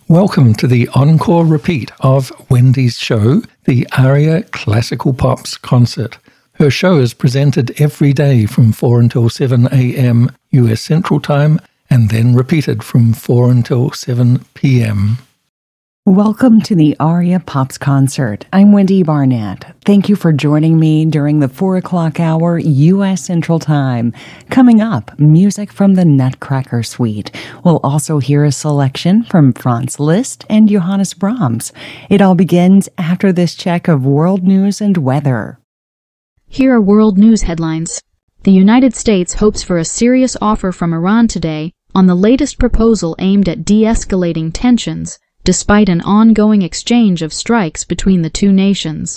Welcome to the encore repeat of Wendy's show, the ARIA Classical Pops Concert. Her show is presented every day from 4 until 7 a.m. US Central Time and then repeated from 4 until 7 p.m. Welcome to the ARIA Pops Concert. I'm Wendy Barnett. Thank you for joining me during the 4 o'clock hour U.S. Central Time. Coming up, music from the Nutcracker Suite. We'll also hear a selection from Franz Liszt and Johannes Brahms. It all begins after this check of world news and weather. Here are world news headlines. The United States hopes for a serious offer from Iran today on the latest proposal aimed at de-escalating tensions, despite an ongoing exchange of strikes between the two nations.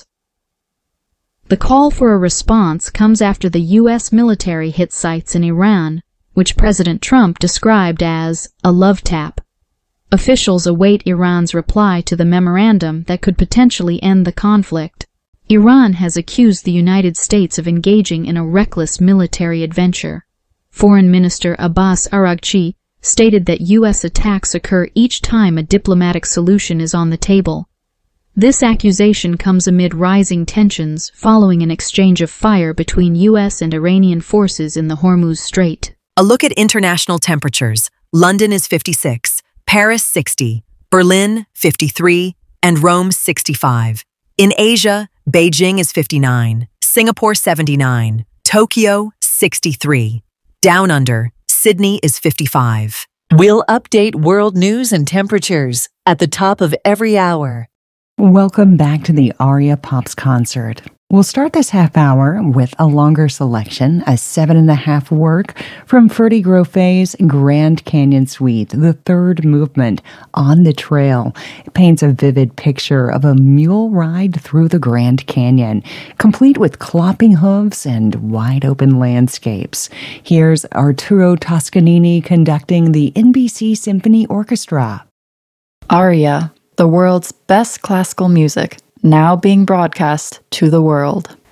The call for a response comes after the U.S. military hit sites in Iran, which President Trump described as a love tap. Officials await Iran's reply to the memorandum that could potentially end the conflict. Iran has accused the United States of engaging in a reckless military adventure. Foreign Minister Abbas Araghchi stated that U.S. attacks occur each time a diplomatic solution is on the table. This accusation comes amid rising tensions following an exchange of fire between U.S. and Iranian forces in the Hormuz Strait. A look at international temperatures. London is 56, Paris 60, Berlin 53, and Rome 65. In Asia, Beijing is 59, Singapore 79, Tokyo 63. Down under, Sydney is 55. We'll update world news and temperatures at the top of every hour. Welcome back to the ARIA Pops Concert. We'll start this half hour with a longer selection, a 7.5 work from Ferdy Groffet's Grand Canyon Suite, the third movement, On the Trail. It paints a vivid picture of a mule ride through the Grand Canyon, complete with clopping hooves and wide-open landscapes. Here's Arturo Toscanini conducting the NBC Symphony Orchestra. ARIA, the world's best classical music, now being broadcast to the world.